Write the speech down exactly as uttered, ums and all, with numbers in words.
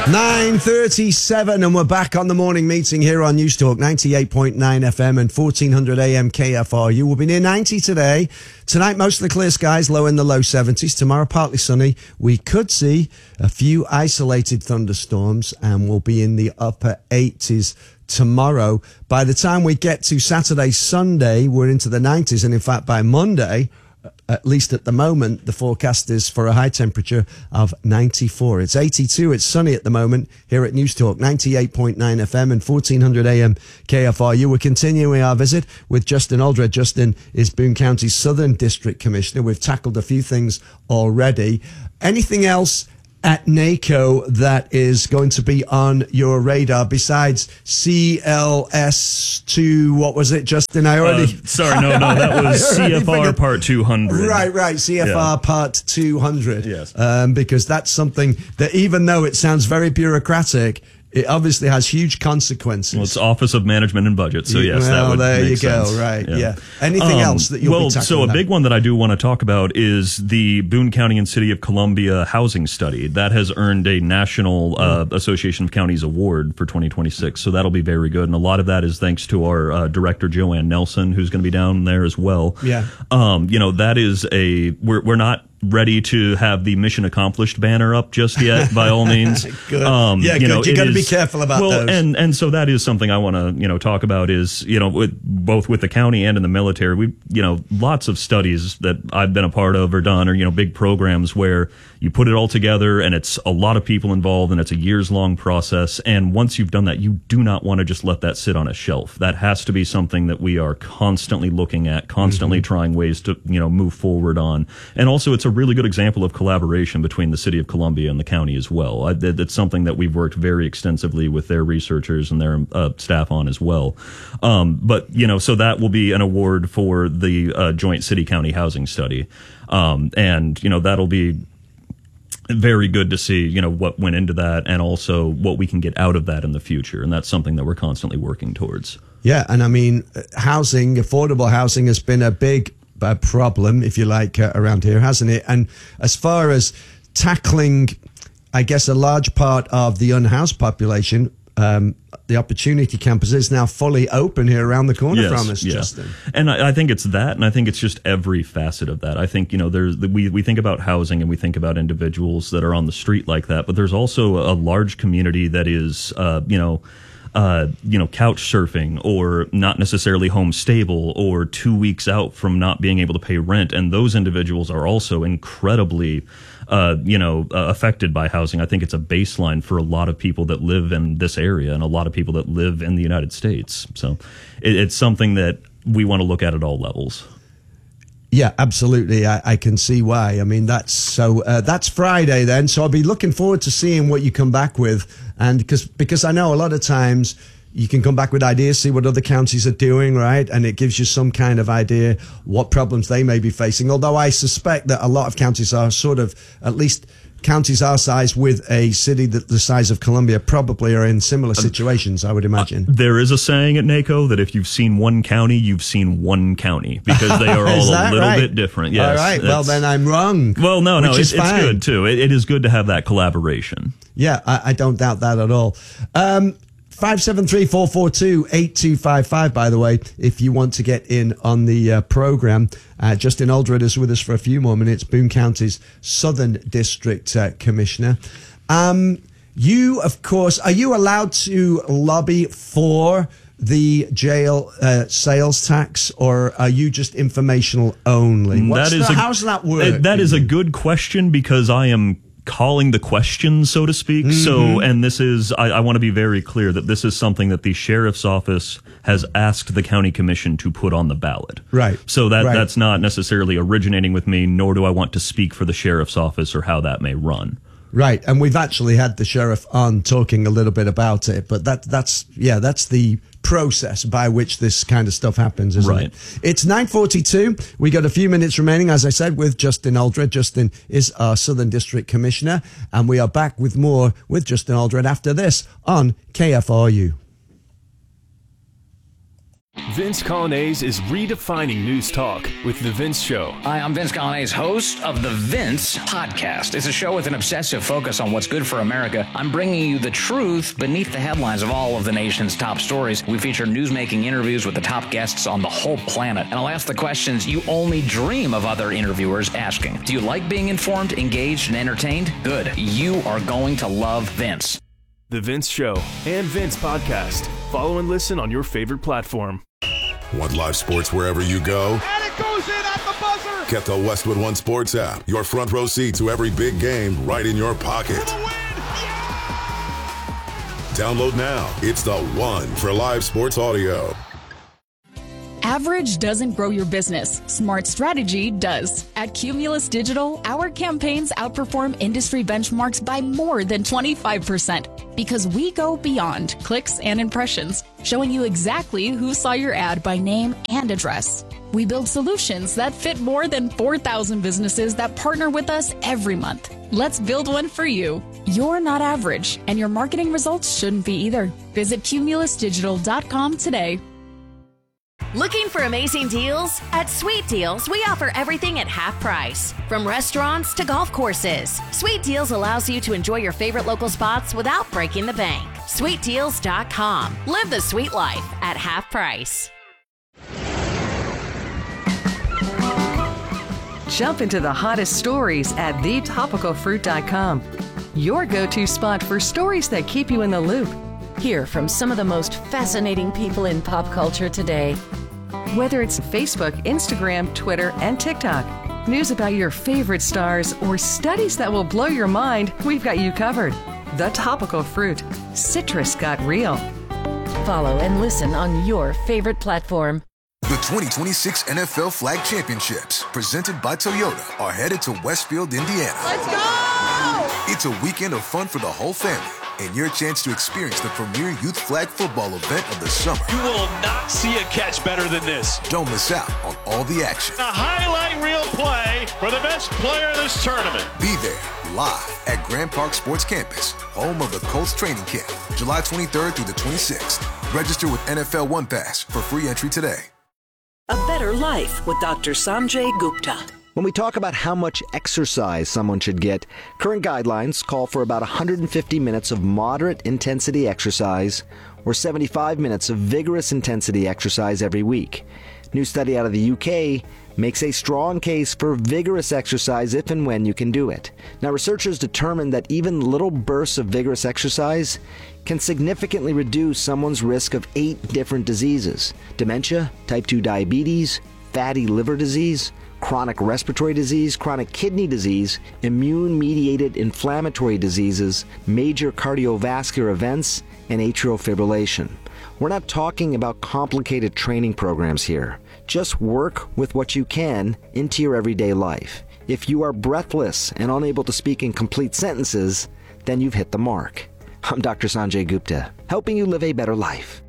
nine thirty-seven, and we're back on the morning meeting here on News Talk ninety-eight point nine F M and fourteen hundred A M K F R U. We'll be near ninety today. Tonight, mostly clear skies, low in the low seventies. Tomorrow, partly sunny. We could see a few isolated thunderstorms, and we'll be in the upper eighties tomorrow. By the time we get to Saturday, Sunday, we're into the nineties, and in fact, by Monday, at least at the moment, the forecast is for a high temperature of ninety-four. It's eighty-two. It's sunny at the moment here at News Talk ninety-eight point nine F M and fourteen hundred A M K F R U. We're continuing our visit with Justin Aldred. Justin is Boone County's Southern District Commissioner. We've tackled a few things already. Anything else at NACO that is going to be on your radar besides C L S two? What was it, Justin? I already... Uh, sorry, no, no, that was C F R Part two hundred. Right, right, C F R yeah. Part two hundred. Yes. Um, because that's something that, even though it sounds very bureaucratic, it obviously has huge consequences. Well, it's Office of Management and Budget, so yes, well, that would there make you sense. go, right, yeah. yeah. Anything um, else that you'll well, be tackling? so a now? big one that I do want to talk about is the Boone County and City of Columbia Housing Study. That has earned a National uh, Association of Counties Award for twenty twenty-six, so that'll be very good. And a lot of that is thanks to our uh, director, Joanne Nelson, who's going to be down there as well. Yeah. Um, you know, that is a, we're, we're not ready to have the mission accomplished banner up just yet, by all means. Good. Um, yeah, you good. know, You got to is, be careful about well, those. and and so that is something I want to you know talk about is you know with, both with the county and in the military. We you know lots of studies that I've been a part of or done, or you know big programs where you put it all together and it's a lot of people involved and it's a years long process. And once you've done that, you do not want to just let that sit on a shelf. That has to be something that we are constantly looking at, constantly mm-hmm. trying ways to you know move forward on. And also, it's a really good example of collaboration between the City of Columbia and the county as well. I, it's something that we've worked very extensively with their researchers and their uh, staff on as well. Um, but, you know, so that will be an award for the uh, joint city-county housing study. Um, and, you know, that'll be very good to see, you know, what went into that and also what we can get out of that in the future. And that's something that we're constantly working towards. Yeah, and I mean, housing, affordable housing has been a big a problem, if you like, uh, around here, hasn't it? And as far as tackling, I guess, a large part of the unhoused population, um, the Opportunity Campus is now fully open here around the corner yes, from us, yeah. Justin. And I, I think it's that, and I think it's just every facet of that. I think, you know, there's we, we think about housing and we think about individuals that are on the street like that, but there's also a large community that is, uh, you know, Uh, you know, couch surfing or not necessarily home stable or two weeks out from not being able to pay rent. And those individuals are also incredibly, uh, you know, uh, affected by housing. I think it's a baseline for a lot of people that live in this area and a lot of people that live in the United States. So it, it's something that we want to look at at all levels. Yeah, absolutely. I, I can see why. I mean, that's so uh, that's Friday then. So I'll be looking forward to seeing what you come back with. And because because I know a lot of times you can come back with ideas, see what other counties are doing, right? And it gives you some kind of idea what problems they may be facing. Although I suspect that a lot of counties are sort of, at least counties our size with a city that the size of Columbia probably are in similar situations, I would imagine. Uh, there is a saying at NACO that if you've seen one county, you've seen one county, because they are all a little right? bit different. Yes, all right. Well, then I'm wrong. Well, no, no, it's, it's good too. It, it is good to have that collaboration. Yeah, I, I don't doubt that at all. Um, five seven three, four four two, eight two five five, by the way, if you want to get in on the uh, program. Uh, Justin Aldred is with us for a few more minutes, Boone County's Southern District uh, Commissioner. Um, you, of course, are you allowed to lobby for the jail uh, sales tax, or are you just informational only? What's that is the, a, how's that work? That is a good question, because I am calling the question, so to speak. Mm-hmm. So, and this is, I, I want to be very clear that this is something that the sheriff's office has asked the county commission to put on the ballot. Right. So that right. that's not necessarily originating with me, nor do I want to speak for the sheriff's office or how that may run. Right, and we've actually had the sheriff on talking a little bit about it, but that that's yeah, that's the process by which this kind of stuff happens, isn't right. it? It's nine forty-two. We got a few minutes remaining, as I said, with Justin Aldred. Justin is our Southern District Commissioner, and we are back with more with Justin Aldred after this on K F R U. Vince Colonnese is redefining news talk with The Vince Show. Hi, I'm Vince Colonnese, host of The Vince Podcast. It's a show with an obsessive focus on what's good for America. I'm bringing you the truth beneath the headlines of all of the nation's top stories. We feature newsmaking interviews with the top guests on the whole planet. And I'll ask the questions you only dream of other interviewers asking. Do you like being informed, engaged, and entertained? Good. You are going to love Vince. The Vince Show and Vince Podcast. Follow and listen on your favorite platform. Want live sports wherever you go? And it goes in at the buzzer! Get the Westwood One Sports app. Your front row seat to every big game right in your pocket. For the win! Yeah! Download now. It's the one for live sports audio. Average doesn't grow your business. Smart strategy does. At Cumulus Digital, our campaigns outperform industry benchmarks by more than twenty-five percent because we go beyond clicks and impressions, showing you exactly who saw your ad by name and address. We build solutions that fit more than four thousand businesses that partner with us every month. Let's build one for you. You're not average, and your marketing results shouldn't be either. Visit cumulus digital dot com today. Looking for amazing deals? At Sweet Deals, we offer everything at half price. From restaurants to golf courses, Sweet Deals allows you to enjoy your favorite local spots without breaking the bank. sweet deals dot com. Live the sweet life at half price. Jump into the hottest stories at the topical fruit dot com. Your go-to spot for stories that keep you in the loop. Hear from some of the most fascinating people in pop culture today. Whether it's Facebook, Instagram, Twitter, and TikTok, news about your favorite stars, or studies that will blow your mind, we've got you covered. The Topical Fruit. Citrus got real. Follow and listen on your favorite platform. The twenty twenty-six N F L Flag Championships, presented by Toyota, are headed to Westfield, Indiana. Let's go! It's a weekend of fun for the whole family, and your chance to experience the premier youth flag football event of the summer. You will not see a catch better than this. Don't miss out on all the action. A highlight reel play for the best player in this tournament. Be there, live at Grand Park Sports Campus, home of the Colts training camp, July twenty-third through the twenty-sixth. Register with N F L One Pass for free entry today. A Better Life with Doctor Sanjay Gupta. When we talk about how much exercise someone should get, current guidelines call for about one hundred fifty minutes of moderate intensity exercise or seventy-five minutes of vigorous intensity exercise every week. New study out of the U K makes a strong case for vigorous exercise if and when you can do it. Now, researchers determined that even little bursts of vigorous exercise can significantly reduce someone's risk of eight different diseases: dementia, type two diabetes, fatty liver disease, chronic respiratory disease, chronic kidney disease, immune-mediated inflammatory diseases, major cardiovascular events, and atrial fibrillation. We're not talking about complicated training programs here. Just work with what you can into your everyday life. If you are breathless and unable to speak in complete sentences, then you've hit the mark. I'm Doctor Sanjay Gupta, helping you live a better life.